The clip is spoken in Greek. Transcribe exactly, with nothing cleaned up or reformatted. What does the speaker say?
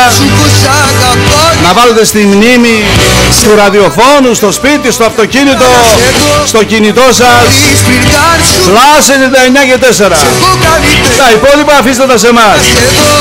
να βάλετε στη μνήμη του ραδιοφώνου, στο σπίτι, στο αυτοκίνητο, στο κινητό σας Plus ενενήντα εννιά και τέσσερα. Τα υπόλοιπα αφήστε τα σε εμάς.